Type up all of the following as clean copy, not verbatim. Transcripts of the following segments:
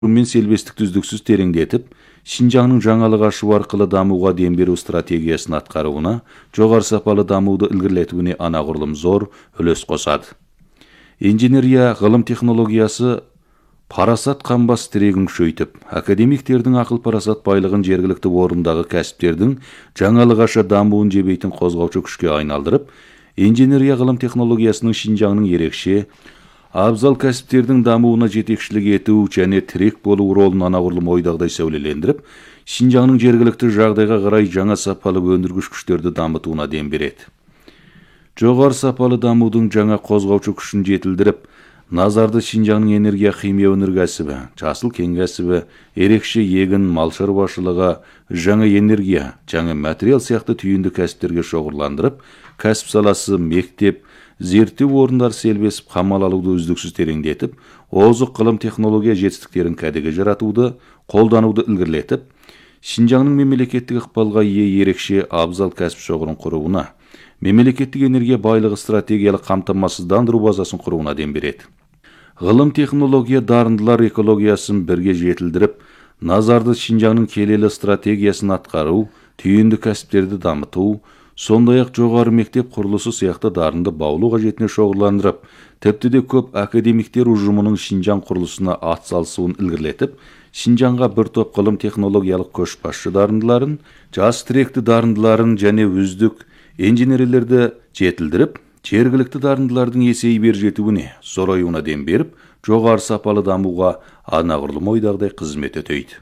мен селбестікті үздіксіз тереңдетіп, Шинжаңның жаңалық ашу арқылы дамуға дем беру стратегиясын атқаруына, жоғары сапалы дамуды ілгерілетуіне анағұрлым зор үлес қосады. Инженерия ғылым технологиясы парасат қамбас тірегін күшейтіп, академиктердің ақыл парасат байлығын жергілікті орындағы кәсіптердің жаңалық аша дамуын жебейтін қозғаушы күшке айналдырып, инженерия ғылым технологиясының Шинжаңның ерекше абзал кәсіптердің дамуына жетекшілік ету және тірек болу ролын анағұрлым ойдағыдай сәулелендіріп, Шинжаңның жергілікті жағдайға қарай жаңа сапалы өндіргіш күштерді дамытуына дем береді. Жоғары сапалы дамудың жаңа қозғаушы күшін жетілдіріп, назарды Шинжаңның энергия химия өнеркәсібі, жасыл кен кәсібі, ерекше егін, мал шаруашылығы, жаңа энергия, жаңа материал сияқты түйінді кәсіптерге шоғырландырып, кәсіп саласы, мектеп, зерттеу орындар селбесіп, қамал алуды үздіксіз тереңдетіп, озық ғылым технология жетістіктерін кәдеге жаратуды, қолдануды ілгерілетіп, Шинжаңның мемлекеттік ықпалға ие ерекше абзал кәсіп шоғырын құруына, мемлекеттік энергия байлығы стратегиялық қамтамасыздандыру базасын құруына дем береді. Ғылым технология дарындылар экологиясын бірге жетілдіріп, назарды Шинжаңның келелі стратегиясын атқару, түйінді кәсіптерді дамыту, сондай-ақ жоғары мектеп құрылысы сияқты дарынды баулу қажетіне шоғырландырып, тіпті де көп академиктер ұжымының Шинжаң құрылысына атсалысуын ілгерілетіп, Шинжаңға бір топ ғылым технологиялық көшбасшы дарындыларын, жас тіректі дарындыларын және үздік инженерлерді жетілдіріп, жергілікті дарындылардың есейіп бер жетуіне, зораюына дем беріп, жоғары сапалы дамуға анағұрлым ойдағыдай қызмет етеді.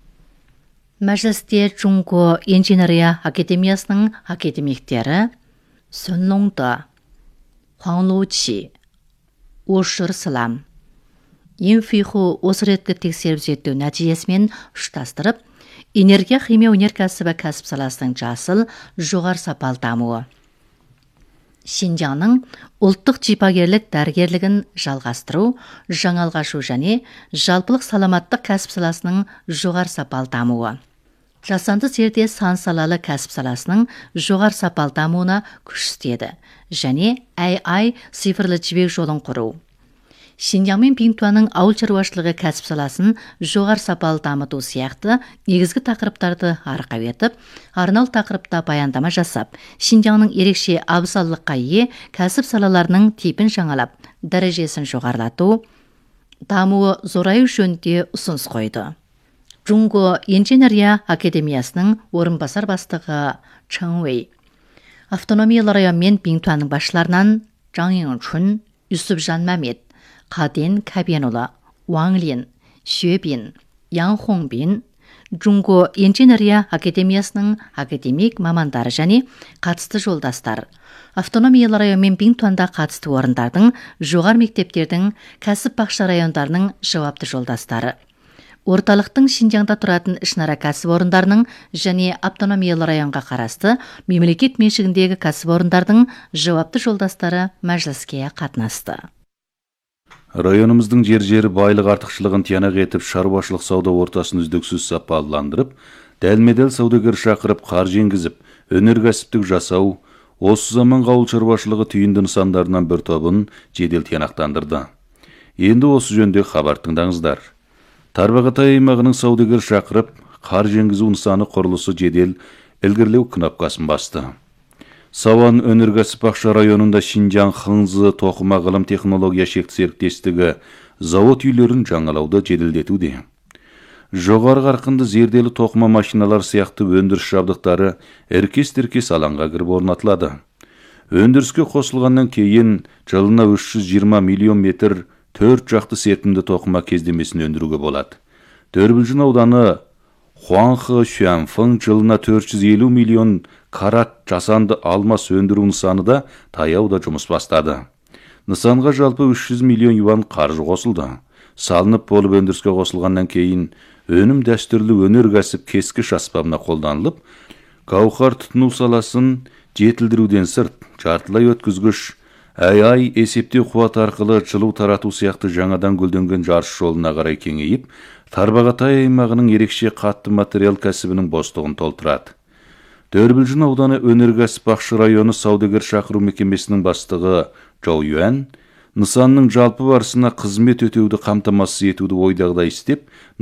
Мәжілісте Чунго инженерия академиясының академиктері Сүнлоңды, Хуанлучи, Ошыр Сылам, Инфиху осы реткі тексеріп зерттеу нәтижесімен ұштастырып, энергия химия өнеркәсібі кәсіп саласының жасыл, жоғары сапалы дамуы. Шинжаңның ұлттық жипагерлік дәрігерлігін жалғастыру, жаңалық ашу және жалпылық саламаттық кәсіп саласының жоғары сапалы дамуы. Жасанды зерде сан салалы кәсіп саласының жоғары сапалы дамуына күш істеді және AI цифрлы жібек жолын құру. Шинжаң мен Биңтуанның ауыл шаруашылығы кәсіп саласын жоғары сапалы дамыту сияқты негізгі тақырыптарды арқау етіп, арнаулы тақырыпта баяндама жасап, Шинжаңның ерекше абзалдыққа ие кәсіп салаларының типін жаңалап, дәрежесін жоғарылату, дамуы зораю жөнінде ұсыныс қойды. Чунго инженерия академиясының орынбасар бастығы Чэн Вэй, автономиялы район мен Биңтуанның басшыларынан Жаң Йыңчун, Юсупжан Мәмет, Қаден Кәбенұлы, Уаң Лин, Xue Bin, Яң Хонбин, Чунго инженерия академиясының академик мамандары және қатысты жолдастар, автономиялы район мен Биңтуанда қатысты орындардың, жоғары мектептердің, кәсіп бақша райондарының жауапты жолдастары. Орталықтың Шинжаңда тұратын ішінара кәсіп орындарының және автономиялы районға қарасты мемлекет меншігіндегі кәсіп орындардың жауапты жолдастары мәжіліске қатынасты. Районымыздың жер-жері байлық артықшылығын тиянақ етіп, шаруашылық сауда ортасын үздіксіз сапаландырып, дәлме-дәл саудагер шақырып, қаржы енгізіп, өнеркәсіптік жасау, осы заманғы ауыл шаруашылығы түйінді нысандарынан бір тобын жедел тиянақтандырды. Енді осы жөнде хабар тыңдаңыздар. Тарбағатай аймағының саудагер шақырып, қаржы енгізу нысаны құрылысы жедел ілгерілеу кнопкасын басты. Сауан өнеркәсіп бақша районында Шинжаң Хыңзы тоқыма ғылым технология шекті серіктестігі завод үйлерін жаңалауды жеделдетуде. Жоғары қарқынды зерделі тоқыма машиналар сияқты өндіріс жабдықтары әркес-тіркес алаңға кіріп орнатылады. Өндіріске қосылғаннан кейін жылына 320 миллион метр төрт жақты серпімді тоқыма кездемесін өндіруге болады. Төрбілжін ауданы Хуанхы Шуанфың жылына 450 миллион карат жасанды алмас өндіру нысаны да таяуда жұмыс бастады. Нысанға жалпы 300 миллион юан қаржы қосылды. Салынып болып өндіріске қосылғаннан кейін өнім дәстүрлі өнеркәсіп кескіш аспабына қолданылып, гауһар тұтыну саласын жетілдіруден сырт, жартылай өткізгіш, AI есептеу қуат арқылы жылу тарату сияқты жаңадан гүлденген жарыс жолына қарай кеңейіп, Тарбағатай аймағының ерекше қатты материал кәсібінің бостығын толтырады. Төрбілжін ауданы өнеркәсіп бақшы районы саудагер шақыру мекемесінің бастығы Жоу Юан нысанның жалпы барысына қызмет өтеуді қамтамасыз етуді ойдағыдай істеп,